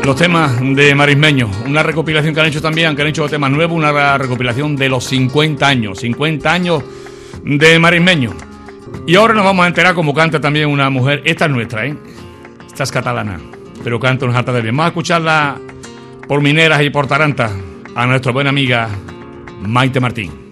Los temas de Marismeño, una recopilación que han hecho también, que han hecho temas nuevos, una recopilación de los 50 años de Marismeño. Y ahora nos vamos a enterar cómo canta también una mujer. Esta es nuestra, esta es catalana, pero canta unas hartas de bien. Vamos a escucharla por mineras y por tarantas a nuestra buena amiga Maite Martín.